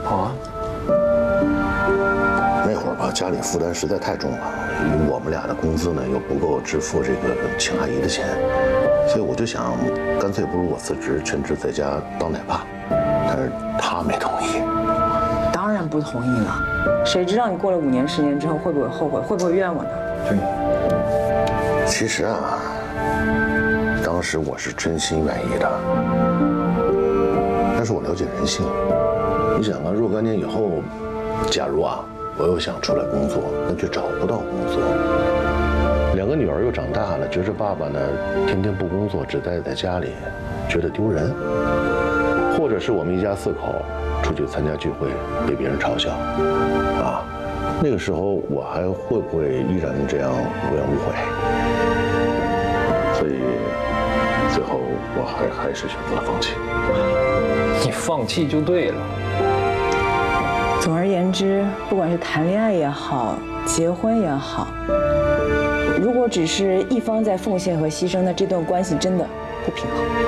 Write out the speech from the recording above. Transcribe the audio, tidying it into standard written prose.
好啊。 那会儿吧，家里负担实在太重了，我们俩的工资呢又不够支付这个请阿姨的钱，所以我就想，干脆不如我辞职，全职在家当奶爸。但是他没同意。 当然不同意了，谁知道你过了5年10年之后会不会后悔，会不会怨我呢？ 对。 其实啊，当时我是真心愿意的，但是我了解人性。你想啊，若干年以后，假如啊，我又想出来工作，那却找不到工作。2个女儿又长大了，觉着爸爸呢天天不工作，只待在家里，觉得丢人。或者是我们一家4口出去参加聚会，被别人嘲笑，啊，那个时候我还会不会依然这样无怨无悔？所以最后我还是选择了放弃。 你放弃就对了。 总而言之，不管是谈恋爱也好，结婚也好，如果只是一方在奉献和牺牲，那这段关系真的不平衡。